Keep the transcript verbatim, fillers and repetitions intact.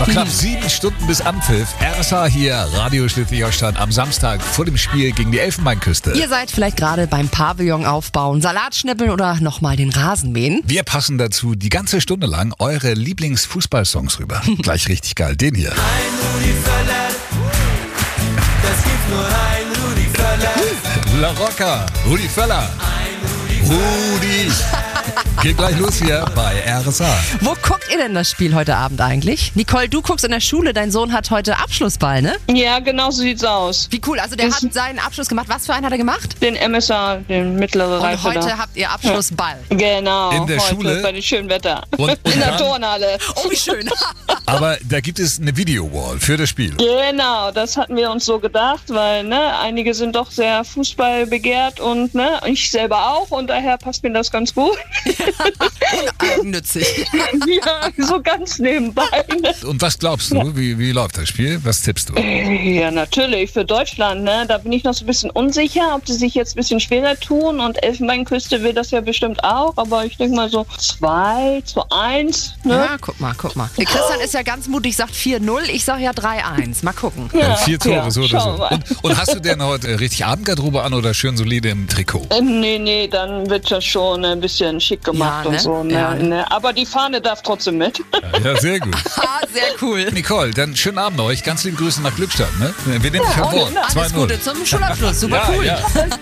Noch knapp sieben Stunden bis Anpfiff. R S A hier, Radio Schleswig-Holstein am Samstag vor dem Spiel gegen die Elfenbeinküste. Ihr seid vielleicht gerade beim Pavillon aufbauen, Salat schnippeln oder nochmal den Rasen mähen. Wir passen dazu die ganze Stunde lang eure Lieblingsfußballsongs rüber. Gleich richtig geil, den hier. Ein Rudi Völler, das gibt nur ein Rudi Völler. La Rocca, Rudi Völler. Ein Rudi Rudi. Geht gleich los hier bei R S A. Wo guckt ihr denn das Spiel heute Abend eigentlich? Nicole, du guckst in der Schule, dein Sohn hat heute Abschlussball, ne? Ja, genau so sieht's aus. Wie cool, also der Das- hat seinen Abschluss gemacht. Was für einen hat er gemacht? Den M S A, den mittlere Und Reife heute da. habt ihr Abschlussball. Genau, In der heute Schule? bei dem schönen Wetter. Und- und In der dann? Turnhalle. Oh, wie schön. Aber da gibt es eine Videowall für das Spiel. Genau, das hatten wir uns so gedacht, weil ne, einige sind doch sehr Fußball begehrt und ne, ich selber auch und daher passt mir das ganz gut. Eigennützig. Ja, so ganz nebenbei. Ne? Und was glaubst du? Wie, wie läuft das Spiel? Was tippst du? Ja, natürlich, für Deutschland, ne? Da bin ich noch so ein bisschen unsicher, ob die sich jetzt ein bisschen schwerer tun und Elfenbeinküste will das ja bestimmt auch, aber ich denke mal so zwei zu eins, ne? Ja, guck mal, guck mal. Der Christian ist ja ganz mutig, sagt vier null, ich sag ja drei eins. Mal gucken. Ja, vier Tore, ja, so oder schauen so. wir mal. Und, und hast du denn heute richtig Abendgarderobe an oder schön solide im Trikot? Ähm, Nee, nee, dann wird das schon ein bisschen schick gemacht Ja, ne? und so. Ne? Ja. Ne? Aber die Fahne darf trotzdem mit. Ja, sehr gut. Ah, sehr cool. Nicole, dann schönen Abend euch. Ganz liebe Grüße nach Glückstadt. Ne? Wir nehmen dich an Bord. Alles zwei null. Gute zum Schulabschluss. Super Ja, cool. ja.